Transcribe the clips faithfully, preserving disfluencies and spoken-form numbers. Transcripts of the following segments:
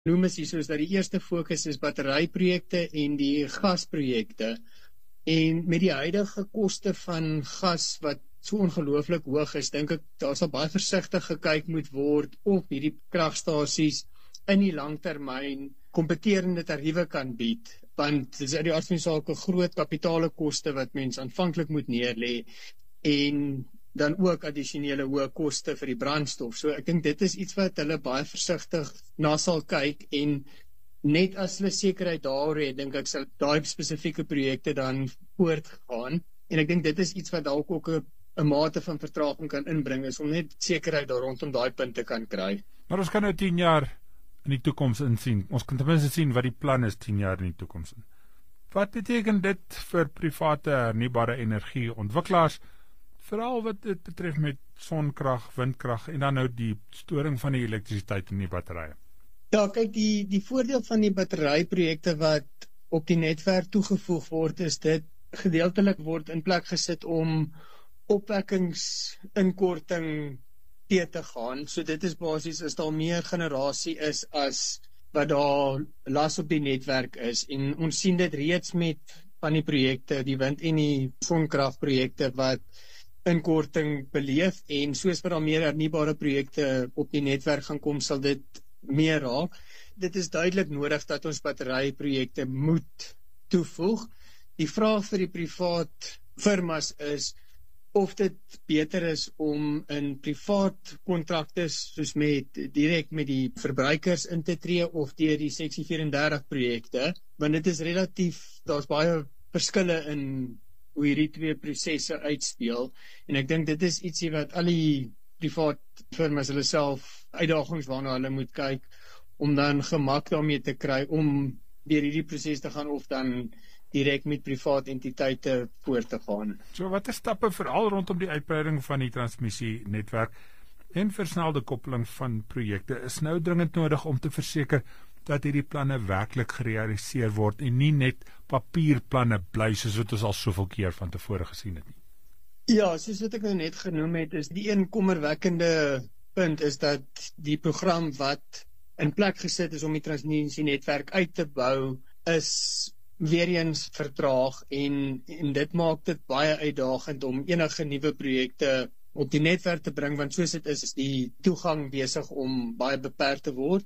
noem is hier soos dat die eerste fokus is batteryprojekte en die gasprojekte. En met die huidige koste van gas wat so ongelooflik hoog is, dink ek daar sal baie versigtig gekyk moet word of hierdie kragstasies in die langtermyn kompeterende tariewe kan bied, want dit is uit die aard van die saak 'n groot kapitale koste wat mens aanvanklik moet neerlê en dan ook addisionele hoë koste vir die brandstof. So ek dink dit is iets wat hulle baie versigtig na sal kyk en net as hulle sekerheid daar het, dink ek sal daai spesifieke projekte dan voortgaan. En ek dink dit is iets wat dalk ook 'n 'n mate van vertraging kan inbring, is om net sekerheid daar rondom daai punte kan kry. Maar ons kan nou tien jaar in die toekoms insien. Ons kan ten minste sien wat die plan is tien jaar in die toekoms. Wat beteken dit vir private hernubare energie ontwikkelaars, veral wat dit betref met sonkrag, windkrag en dan nou die storing van die elektrisiteit in die batterye? Ja, kyk, die die voordeel van die batteryprojekte wat op die netwerk toegevoeg word, is dit gedeeltelik word in plek gesit om opwekkingsinkorting te te gaan. So dit is basies as daar meer generasie is as wat daar las op die netwerk is. En ons sien dit reeds met van die projekte, die wind- en die sonkragprojekte wat inkorting beleef, en soos wat daar meer hernubare projekte op die netwerk gaan kom, sal dit meer raak. Dit is duidelik nodig dat ons batteryprojekte moet toevoeg. Die vraag vir die privaat firmas is of dit beter is om in privaat kontrakte soos met direk met die verbruikers in te tree of deur die seksie vyf en dertig projekte, want dit is relatief, daar's baie verskille in hoe hierdie twee prosesse uitspeel, en ek dink dit is ietsie wat al die privaat firmas hulle self uitdagings waarna hulle moet kyk, om dan gemak daarmee te kry om deur hierdie proses te gaan of dan direk met privaat entiteite voort te gaan. So wat is stappe veral rondom die uitbreiding van die transmissienetwerk en versnelde koppeling van projekte is nou dringend nodig om te verseker dat hierdie planne werklik gerealiseer word en nie net papierplanne bly soos wat ons al soveel keer van tevore gesien het nie? Ja, soos wat ek nou net genoem het, is die een kommerwekkende punt is dat die program wat in plek gesit is om die transmissienetwerk uit te bou, is weer eens vertraag en, en dit maak dit baie uitdagend om enige nuwe projekte op die netwerk te bring, want soos dit is, is die toegang besig om baie beperk te word.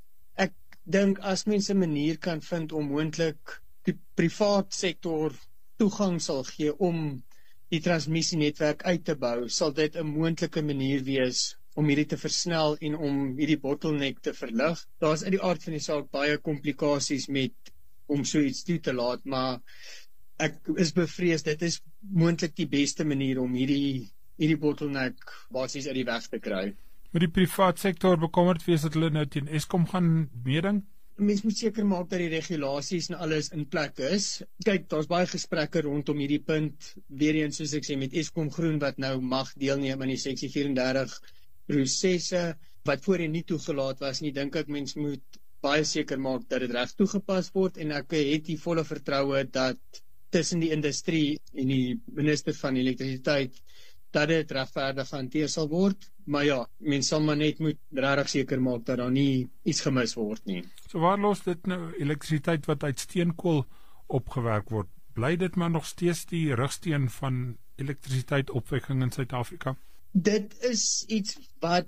Ek dink as mense 'n manier kan vind om moontlik die privaat sektor toegang sal gee om die transmissienetwerk uit te bou, sal dit 'n moontlike manier wees om hierdie te versnel en om hierdie bottleneck te verlig. Daar's uit die aard van die saak baie komplikasies met om so iets toe te laat, maar ek is bevrees dit is moontlik die beste manier om hierdie hierdie bottleneck basies uit die weg te kry. Moet die privaat sektor bekommerd wees dat hulle nou teen Eskom gaan meeding? Mens moet seker maak dat die regulasies en alles in plek is. Kyk, daar's baie gesprekke rondom hierdie punt, weer eens soos ek sê, met Eskom Groen wat nou mag deelneem aan die seksie vyf en dertig prosesse wat voorheen nie toegelaat was nie. Dink ek mens moet baie seker maak dat dit reg toegepas word, en ek het die volle vertroue dat tussen die industrie en die minister van elektrisiteit dat dit regverdig hanteer sal word. Maar ja, mens sal maar net moet regtig seker maak dat daar nie iets gemis word nie. So waar los dit nou elektrisiteit wat uit steenkool opgewerk word? Bly dit maar nog steeds die rigsteen van elektrisiteitsopwekking in Suid-Afrika? Dit is iets wat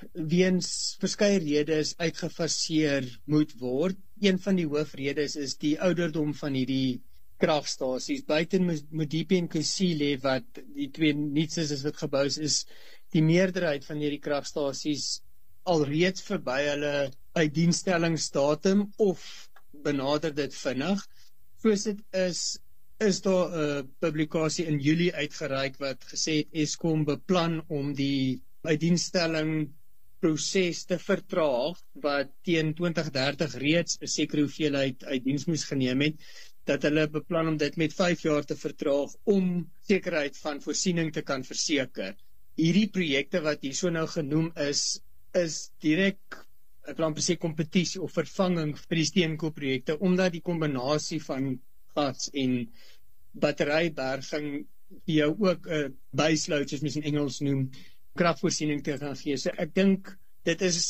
weens verskeie redes uitgefaseer moet word. Een van die hoofredes is die ouderdom van hierdie kragstasies. Buiten Modipi en Kusile wat die twee nuutstes is wat gebou is, is die meerderheid van hierdie kragstasies alreeds verby hulle uitdienstellingsdatum of benader dit vinnig. Soos dit is, is daar 'n uh, publikasie in Julie uitgereik wat gesê het Eskom beplan om die uitdienstelling proses te vertraag wat teen twintig dertig reeds 'n sekere hoeveelheid uit diens moes geneem het, dat hulle beplan om dit met vyf jaar te vertraag om sekerheid van voorsiening te kan verseker. Hierdie projekte wat hierso nou genoem is, is direk, ek wil amper sê kompetisie of vervanging vir die steenkoolprojekte, omdat die kombinasie van gas en batteryberging vir jou ook 'n uh, baseload, soos mens in Engels noem, kragvoorsiening te gaan gee. So ek dink dit is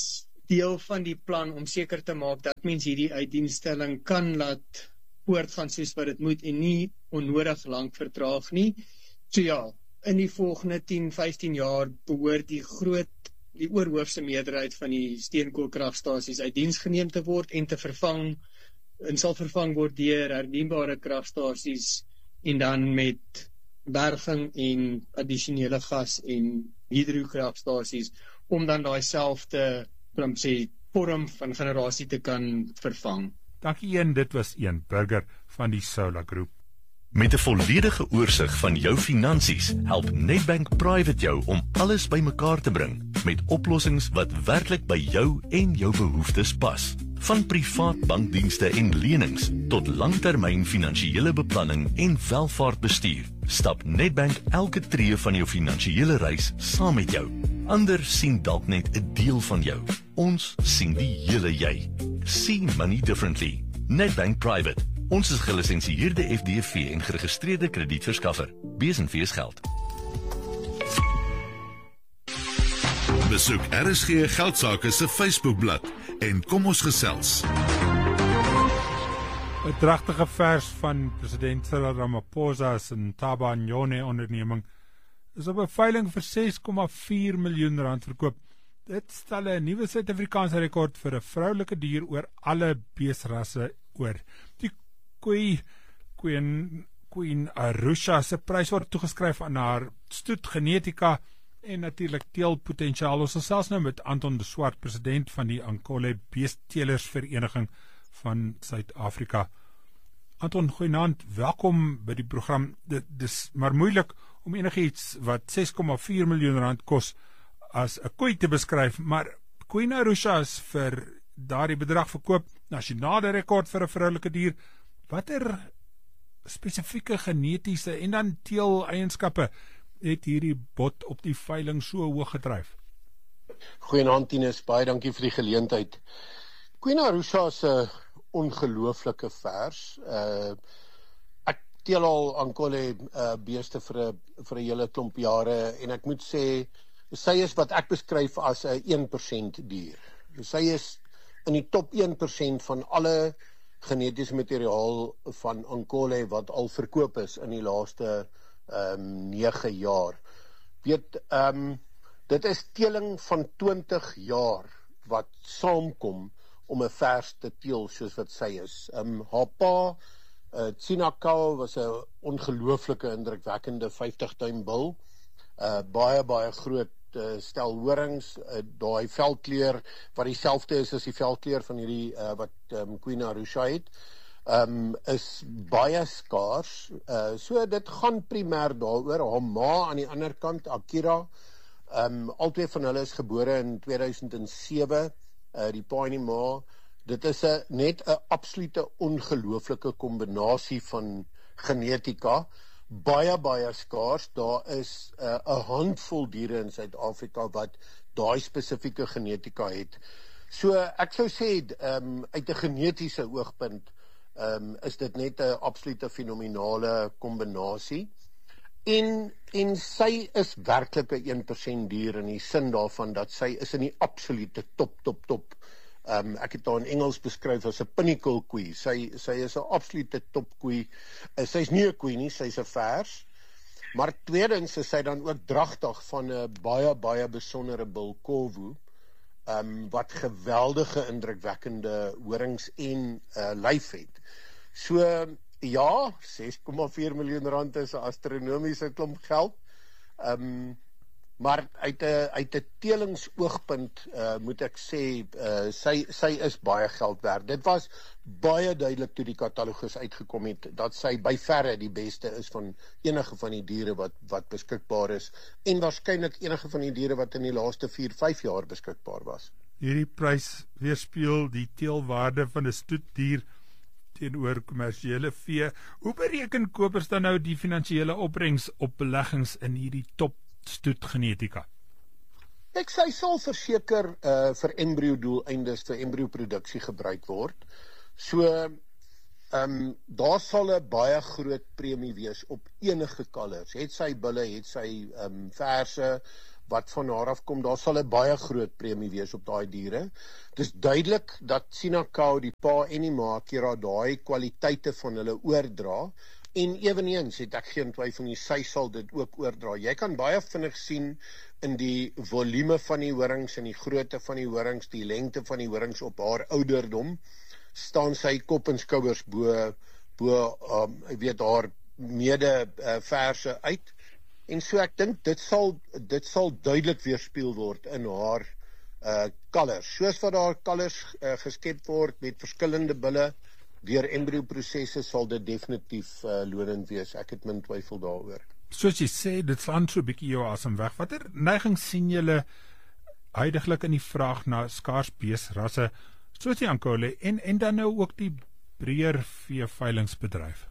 deel van die plan om seker te maak dat mens hierdie uitdienstelling kan laat voortgaan soos wat dit moet en nie onnodig lank vertraag nie. So ja, in die volgende tien, vyftien jaar behoort die groot, die oorhoofse meerderheid van die steenkoolkragstasies uit diens geneem te word en te vervang, en sal vervang word deur hernieuwbare kragstasies en dan met berging en addisionele gas en hydrokragstasies om dan daai selfde sê vorm van generasie te kan vervang. Dankie een, dit was een Burger van die Solar Group. Met 'n volledige oorsig van jou finansies, help Nedbank Private jou om alles bymekaar te bring met oplossings wat werklik by jou en jou behoeftes pas. Van privaat bankdienste en lenings tot langtermyn finansiële beplanning en welvaartbestuur, stap Nedbank elke tree van jou finansiële reis saam met jou. Ander sien dalk net 'n deel van jou. Ons sien die hele jy. See money differently. Nedbank Private. Ons is gelisensieerde F D V en geregistreerde kredietverskaffer. B S en V is geld. Besoek R S G Geldsaake se Facebookblad en kom ons gesels. 'n Dragtige vers van president Cyril Ramaphosa se Thaba Nyone onderneming is op 'n veiling vir ses komma vier miljoen rand verkoop. Dit stel 'n nuwe Suid-Afrikaanse rekord vir 'n vroulike dier oor alle beesrasse oor. Die koei Queen Queen Arusha se prys word toegeskryf aan haar stoet genetika en natuurlik teelpotensiaal. Ons is selfs nou met Anton de Swart, president van die Ankole Beestelers-vereniging van Suid-Afrika. Anton, goeienaand, welkom by die program. Dit is maar moeilik om enigiets wat ses komma vier miljoen rand kos as 'n koei te beskryf, maar Queen Arusha is vir daardie bedrag verkoop, nasionale rekord vir 'n vroulike dier. Watter spesifieke genetiese en dan teeleienskappe het hierdie bot op die veiling so hoog gedryf? Goeienaand Tinus, baie dankie vir die geleentheid. Queen Arusha is 'n ongelooflike vers. Uh, ek teel al Ankole uh, beeste vir 'n vir 'n hele klomp jare en ek moet sê sy is wat ek beskryf as 'n een persent dier. Sy is in die top een persent van alle genetiese materiaal van Ankole wat al verkoop is in die laaste um, nege jaar. Weet, um, dit is teeling van twintig jaar wat saamkom om 'n vers te teel soos wat sy is. Um, haar pa, uh, Tsinakau, was 'n ongelooflike indrukwekkende vyftig duim bil. Uh, baie, baie groot uh, stel horings, uh, daai velkleur wat dieselfde is as die velkleur van hierdie uh, wat um, Queen Arusha het, um, is baie skaars. Uh, so dit gaan primêr daaroor. Haar ma aan die ander kant, Akira, um, albei van hulle is gebore in twee duisend sewe, uh, die pa en die ma. Dit is a, net 'n absolute ongelooflike kombinasie van genetika. Baie, baie skaars. Daar is 'n uh, handvol diere in Suid-Afrika wat daai spesifieke genetika het. So ek sou sê, um, uit 'n genetiese oogpunt, um, is dit net 'n absolute fenominale kombinasie. En, en sy is werklik 'n een persent dier in die sin daarvan dat sy is in die absolute top, top, top. Um, ek het haar in Engels beskryf as 'n pinnacle koei. Sy, sy is 'n absolute top koei. Uh, sy is nie 'n koei nie, sy is 'n vers. Maar tweedens is sy dan ook dragtig van 'n baie, baie besondere bil Kovu, um, wat geweldige indrukwekkende horings en uh, lyf het. So ja, ses komma vier miljoen rand is 'n astronomiese klomp geld. Um, Maar uit 'n uit 'n teelingsoogpunt uh, moet ek sê, uh, sy, sy is baie geld werd. Dit was baie duidelik toe die katalogus uitgekom het, dat sy by verre die beste is van enige van die diere wat, wat beskikbaar is, en waarskynlik enige van die diere wat in die laaste vier, vyf jaar beskikbaar was. Hierdie prys weerspieël die teelwaarde van 'n stoetdier teenoor kommersiële vee. Hoe bereken kopers dan nou die finansiële opbrengs op beleggings in hierdie top stoet genetika? Ek sê sal verseker uh, vir embryo doeleindes vir embryo produksie gebruik word. So um, daar sal 'n baie groot premie wees op enige kalvers. Het sy bulle, het sy um, verse, wat van haar af kom, daar sal 'n baie groot premie wees op daai diere. Dis duidelik dat Senekal, die pa en die ma, Kira, daai kwaliteite van hulle oordra, en eweneens het ek geen twyfel nie, sy sal dit ook oordra. Jy kan baie vinnig sien in die volume van die horings, en die grootte van die horings, die lengte van die horings op haar ouderdom, staan sy kop en skouers bo, bo um, ek weet, haar mede uh, verse uit. En so ek dink dit sal dit sal duidelik weerspieël word in haar uh kalvers. Soos wat haar kalvers uh, geskep word met verskillende bulle deur embryo-prosesse, sal dit definitief uh, lonend wees. Ek het min twyfel daaroor. Soos jy sê, dit slaan so 'n bietjie jou asem weg. Watter neiging sien julle huidiglik in die vraag na skaars beesrasse soos die Ankole en en dan nou ook die breër veeveilingsbedryf?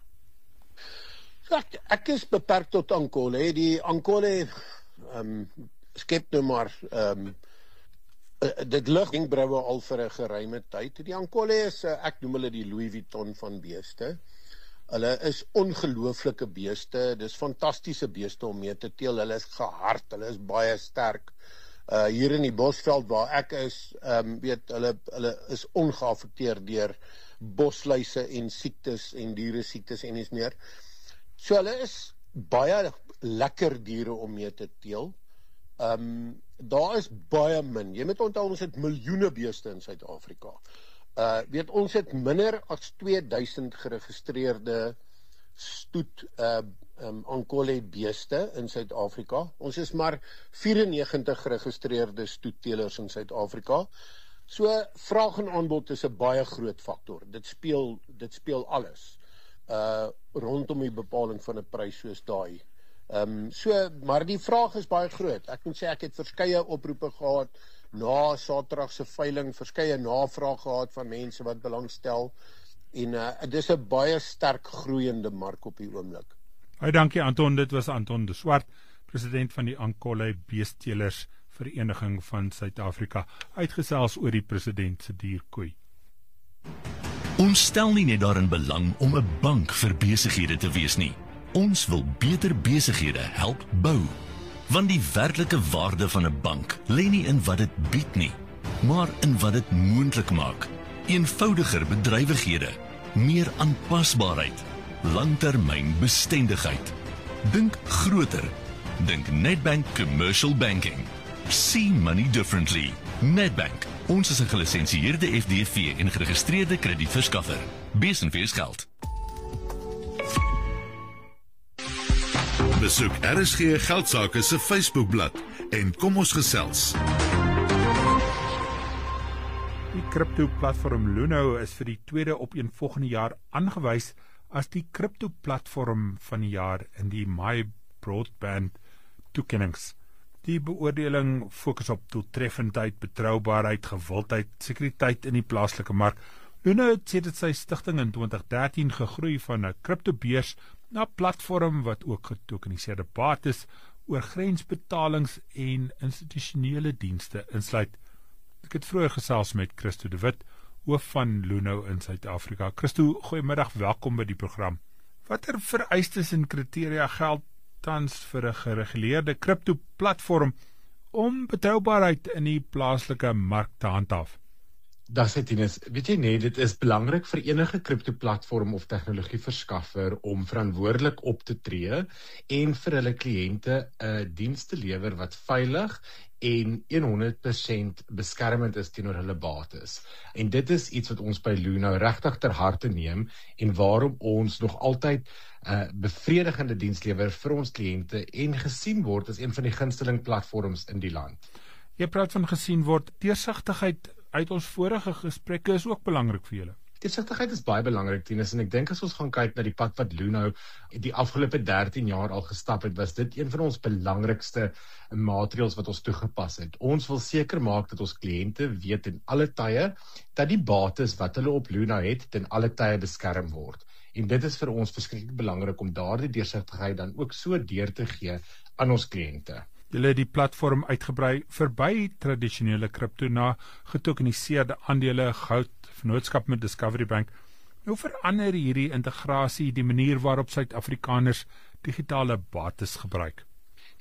Ek, ek is beperk tot Ankole. Die Ankole um, skep nou maar um, uh, dit lig wenkbroue al vir 'n geruime tyd. Die Ankole is, uh, ek noem hulle die Louis Vuitton van beeste. Hulle is ongelooflike beeste. Dis fantastiese beeste om mee te teel. Hulle is gehard, hulle is baie sterk. Uh, hier in die Bosveld waar ek is, um, weet, hulle, hulle is ongeaffekteer deur bosluise en siektes en diere siektes en iets meer. So hulle is baie lekker diere om mee te teel. Um, daar is baie min. Jy moet onthou, ons het miljoene beeste in Suid-Afrika. Uh, weet, ons het minder as twee duisend geregistreerde stoet uh, um, Ankole beeste in Suid-Afrika. Ons is maar vyf-en-negentig geregistreerde stoetteelers in Suid-Afrika. So vraag en aanbod is 'n baie groot faktor. Dit speel dit speel alles uh rondom die bepaling van 'n prys soos daai. Ehm um, so maar die vraag is baie groot. Ek moet sê ek het verskeie oproepe gehad na Saterdag se veiling, verskeie navrae gehad van mense wat belangstel en uh dis 'n baie sterk groeiende mark op die oomblik. Baie dankie Anton, dit was Anton de Swart, president van die Ankole Beesteelers Vereniging van Suid-Afrika, uitgesels oor die president se dierkoei. Ons stel nie net daarin belang om 'n bank vir besighede te wees nie. Ons wil beter besighede help bou. Want die werklike waarde van 'n bank lê nie in wat dit bied nie, maar in wat dit moontlik maak. Eenvoudiger bedrywighede, meer aanpasbaarheid, langtermynbestendigheid. Dink groter. Dink Nedbank Commercial Banking. See money differently. Nedbank. Ons is 'n gelisensieerde F D V en geregistreerde kredietverskaffer. Bees en wees geld. Besoek R S G Geldsaake se Facebookblad en kom ons gesels. Die kripto-platform Luno is vir die tweede opeenvolgende jaar aangewys as die kripto-platform van die jaar in die My Broadband toekennings. Die beoordeling fokus op doeltreffendheid, betroubaarheid, gewildheid, sekuriteit in die plaaslike mark. Luno het sedert sy stigting in twintig dertien gegroei van 'n kriptobeurs na 'n platform wat ook getokeniseerde bates oor grensbetalings en institusionele dienste insluit. Ek het vroeër gesels met Christo de Wit, hoof van Luno in Suid-Afrika. Christo, goeiemiddag, welkom by die program. Watter vereistes en kriteria geld tans vir 'n gereguleerde kripto-platform om betroubaarheid in die plaaslike mark te handhaaf? Daar sê Tinus, weet jy nee, dit is belangrik vir enige kripto-platform of tegnologieverskaffer om verantwoordelik op te tree en vir hulle kliënte 'n diens te lewer wat veilig en honderd persent beskermend is teenoor hulle bates. En dit is iets wat ons by Luno regtig ter harte neem en waarom ons nog altyd uh, bevredigende diens lewer vir ons kliënte en gesien word as een van die gunsteling platforms in die land. Jy praat van gesien word, deursigtigheid uit ons vorige gesprekke is ook belangrik vir julle. Deursigtigheid is baie belangrik, Tinus, en ek dink as ons gaan kyk na die pad wat Luno die afgelope dertien jaar al gestap het, was dit een van ons belangrikste maatreëls wat ons toegepas het. Ons wil seker maak dat ons kliënte weet in alle tye dat die bates wat hulle op Luno het, ten alle tye beskerm word. En dit is vir ons verskriklik belangrik om daardie deursigtigheid dan ook so deur te gee aan ons kliënte. Julle het die platform uitgebrei verby tradisionele kripto na getokeniseerde aandele, goud, vennootskap met Discovery Bank. Hoe verander hierdie integrasie die manier waarop Suid-Afrikaners digitale bates gebruik?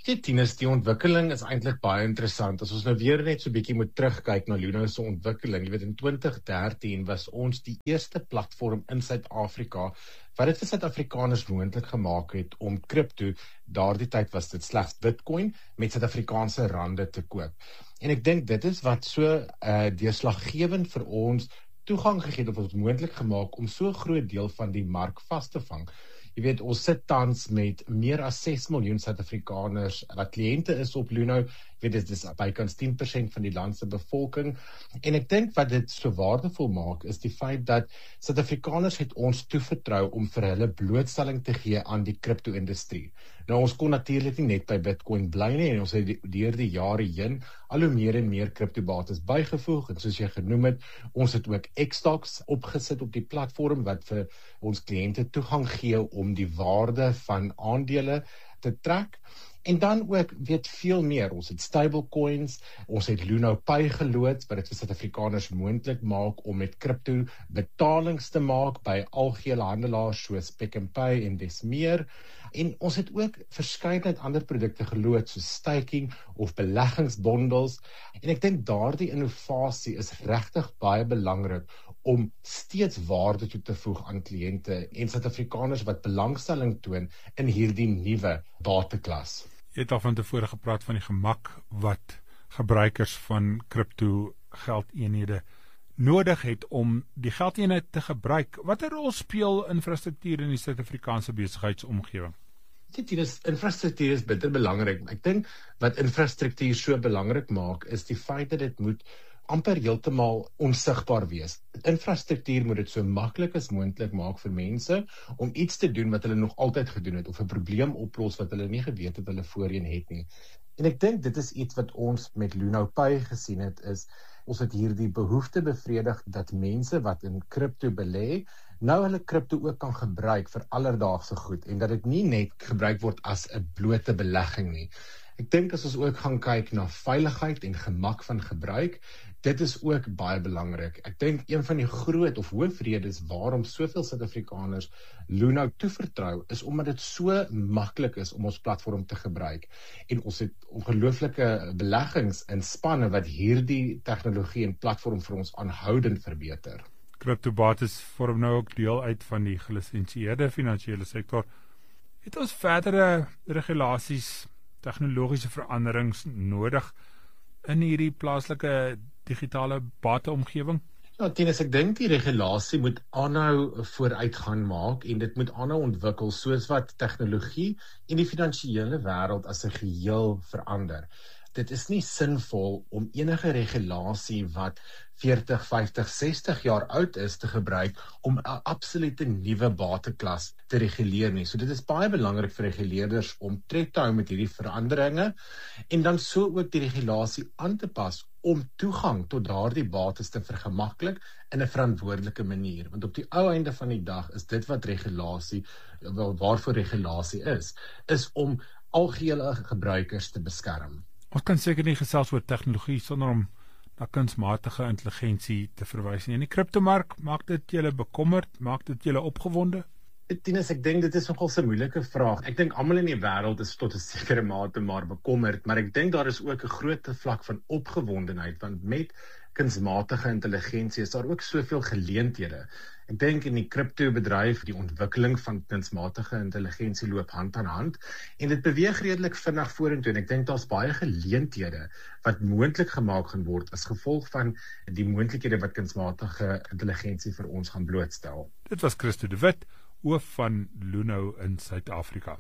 Weet jy, Tinus, die ontwikkeling is eintlik baie interessant. As ons nou weer net so 'n bietjie moet terugkyk na Luno se ontwikkeling, jy weet in twintig dertien was ons die eerste platform in Suid-Afrika wat dit vir Suid-Afrikaners moontlik gemaak het om kripto, daardie tyd was dit slegs Bitcoin, met Suid-Afrikaanse rande te koop. En ek dink dit is wat so uh, deurslaggewend vir ons toegang gegee het of ons moontlik gemaak om so 'n groot deel van die mark vas te vang. Jy weet, ons sit tans met meer as ses miljoen Suid-Afrikaners wat kliënte is op Luno. Jy weet, dit is bykans tien persent van die land se bevolking. En ek dink wat dit so waardevol maak, is die feit dat Suid-Afrikaners het ons toevertrou om vir hulle blootstelling te gee aan die kripto-industrie. Nou, ons kon natuurlik nie net by Bitcoin bly nie, en ons het deur die jare heen al hoe meer en meer kriptobates bygevoeg, en soos jy genoem het, ons het ook X-Stocks opgesit op die platform, wat vir ons kliënte toegang gee om die waarde van aandele te trek. En dan ook weet veel meer, ons het stablecoins, ons het Luno Pay geloods, wat dit vir Suid-Afrikaners moontlik maak om met kripto betalings te maak by algehele handelaars soos Pick n Pay en des meer. En ons het ook verskeidenheid ander produkte geloods soos staking of beleggingsbondels. En ek dink daardie innovasie is regtig baie belangrik om steeds waarde toe te voeg aan kliënte en Suid-Afrikaners wat belangstelling toon in hierdie nuwe bateklas. Jy het al van tevore gepraat van die gemak wat gebruikers van kripto geldeenhede nodig het om die geldeenheid te gebruik. Watter rol speel infrastruktuur in die Suid-Afrikaanse besigheidsomgewing? Dit is infrastruktuur is bitter belangrik. Ek dink wat infrastruktuur so belangrik maak is die feit dat dit moet amper heeltemal onsigbaar wees. Infrastruktuur moet dit so maklik as moontlik maak vir mense om iets te doen wat hulle nog altyd gedoen het of 'n probleem oplos wat hulle nie geweet het hulle voorheen het nie. En ek dink dit is iets wat ons met Luno Pay gesien het, is ons het hierdie behoefte bevredig dat mense wat in kripto belê, nou hulle kripto ook kan gebruik vir alledaagse goed en dat dit nie net gebruik word as 'n blote belegging nie. Ek dink as ons ook gaan kyk na veiligheid en gemak van gebruik, dit is ook baie belangrik. Ek dink een van die groot of hoofredes waarom soveel Suid-Afrikaners Luno toevertrou, is omdat dit so maklik is om ons platform te gebruik. En ons het ongelooflike beleggings in spanne wat hierdie tegnologie en platform vir ons aanhoudend verbeter. Kriptobates vorm nou ook deel uit van die gelisensieerde finansiële sektor. Het ons verdere regulasies, tegnologiese veranderings nodig in hierdie plaaslike digitale bateomgewing? Ja, Tinus, ek dink die regulasie moet aanhou vooruitgaan maak en dit moet aanhou ontwikkel soos wat tegnologie en die finansiële wêreld as 'n geheel verander. Dit is nie sinvol om enige regulasie wat veertig, vyftig, sestig jaar oud is te gebruik om 'n absolute nuwe bateklas te reguleer nie. So dit is baie belangrik vir reguleerders om tred te hou met hierdie veranderinge en dan so ook die regulasie aan te pas om toegang tot daardie bates te vergemaklik in 'n verantwoordelike manier. Want op die ou einde van die dag is dit wat regulasie, wel waarvoor regulasie is, is om algehele gebruikers te beskerm. Ons kan seker nie gesels oor tegnologie sonder om na kunsmatige intelligensie te verwys nie. En die kriptomark, maak dit julle bekommerd, maak dit julle opgewonde? Tinus, ek dink dit is nogal 'n moeilike vraag. Ek dink almal in die wêreld is tot 'n sekere mate maar bekommerd, maar ek dink daar is ook 'n groot vlak van opgewondenheid, want met kunsmatige intelligensie is daar ook soveel geleenthede. Ek dink in die kriptobedryf, die ontwikkeling van kunsmatige intelligensie loop hand aan hand en dit beweeg redelik vinnig vorentoe en ek dink daar's baie geleenthede wat moontlik gemaak gaan word as gevolg van die moontlikhede wat kunsmatige intelligensie vir ons gaan blootstel. Dit was Christo de Wit, hoof van Luno in Suid-Afrika.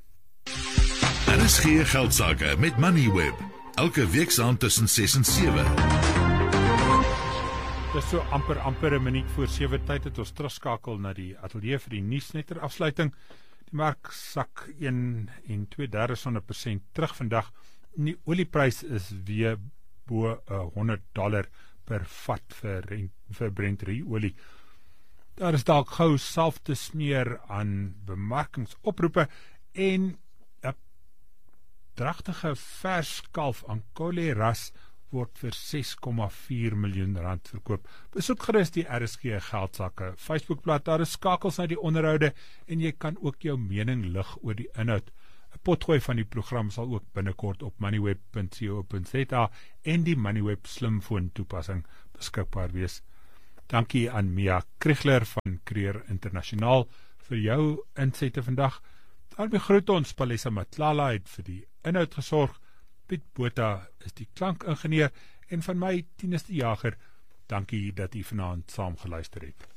R S G Geldsaake met Moneyweb, elke week saam tussen ses en sewe. Dis so amper amper 'n minuut voor sewe tyd het ons terugskakel na die ateljee vir die nuus net ter afsluiting. Die mark sak een en twee derde van 'n persent terug vandag. En die olieprys is weer bo honderd dollar per vat vir vir Brent olie. Daar is dalk gou self te smeer aan bemarkingsoproepe en 'n dragtige vers kalf Ankole ras word vir ses komma vier miljoen rand verkoop. Besoek gerus die R S G Geldsaake Facebookblad, daar is skakels na die onderhoude en jy kan ook jou mening lig oor die inhoud. 'n potgooi van die program sal ook binnekort op moneyweb punt co punt za en die Moneyweb slimfoon toepassing beskikbaar wees. Dankie aan Mia Kriegler van Creer Internasionaal vir jou insette vandag. Daarmee groet ons Palesa Matlala het vir die inhoud gesorg. Piet Botha is die klankingenieur en van my Tinus die Jager. Dankie dat u vanaand saam geluister het.